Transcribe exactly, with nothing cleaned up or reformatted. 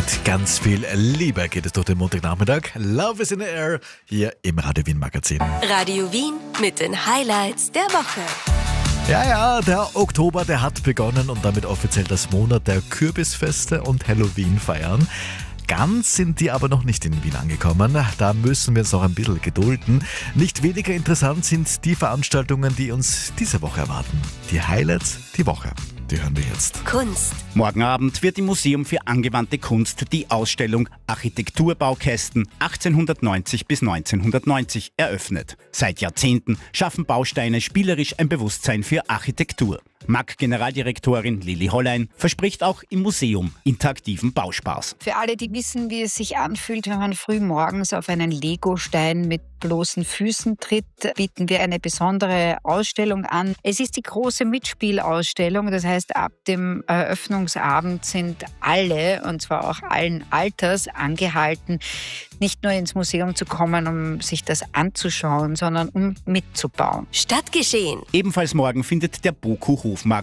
Mit ganz viel Liebe geht es durch den Montagnachmittag. Love is in the air hier im Radio Wien Magazin. Radio Wien mit den Highlights der Woche. Ja, ja, der Oktober, der hat begonnen und damit offiziell das Monat der Kürbisfeste und Halloween feiern. Ganz sind die aber noch nicht in Wien angekommen. Da müssen wir uns noch ein bisschen gedulden. Nicht weniger interessant sind die Veranstaltungen, die uns diese Woche erwarten. Die Highlights die Woche. Die hören wir jetzt. Kunst. Morgen Abend wird im Museum für angewandte Kunst die Ausstellung Architekturbaukästen achtzehnhundertneunzig bis neunzehnhundertneunzig eröffnet. Seit Jahrzehnten schaffen Bausteine spielerisch ein Bewusstsein für Architektur. M A G-Generaldirektorin Lili Hollein verspricht auch im Museum interaktiven Bauspaß. Für alle, die wissen, wie es sich anfühlt, wenn man früh morgens auf einen Legostein mit bloßen Füßen tritt, bieten wir eine besondere Ausstellung an. Es ist die große Mitspielausstellung, das heißt, ab dem Eröffnungsabend sind alle, und zwar auch allen Alters, angehalten, nicht nur ins Museum zu kommen, um sich das anzuschauen, sondern um mitzubauen. Stadtgeschehen. Ebenfalls morgen findet der BOKU Hofmarkt